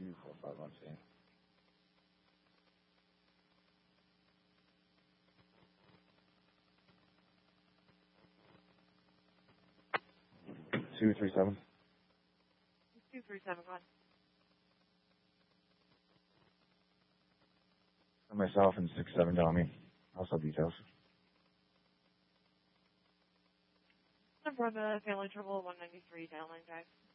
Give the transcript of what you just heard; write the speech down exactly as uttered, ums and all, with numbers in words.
two four five one C. Two three seven. Two three seven. Go on. For myself and six seven Tommy. Also details. From the Family Trouble one ninety-three Downline Drive.